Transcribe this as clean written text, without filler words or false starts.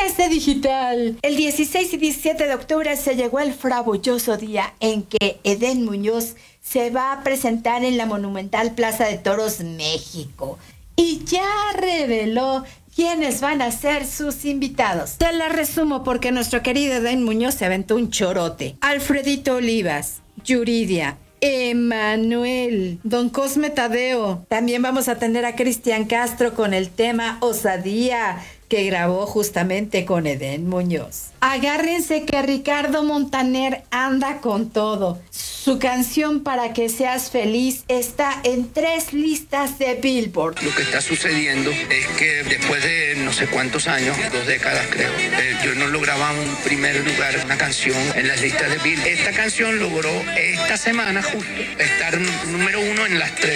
Este digital. El 16 y 17 de octubre se llegó el fabuloso día en que Edén Muñoz se va a presentar en la monumental Plaza de Toros, México. Y ya reveló quiénes van a ser sus invitados. Te la resumo porque nuestro querido Edén Muñoz se aventó un chorote. Alfredito Olivas, Yuridia, Emanuel, Don Cosme Tadeo. También vamos a tener a Cristian Castro con el tema Osadía, que grabó justamente con Edén Muñoz. Agárrense que Ricardo Montaner anda con todo. Su canción Para que seas feliz está en 3 listas de Billboard. Lo que está sucediendo es que después de no sé cuántos años, 2 décadas creo, yo no lograba un primer lugar, una canción en las listas de Billboard. Esta canción logró esta semana justo estar número 1 en las 3.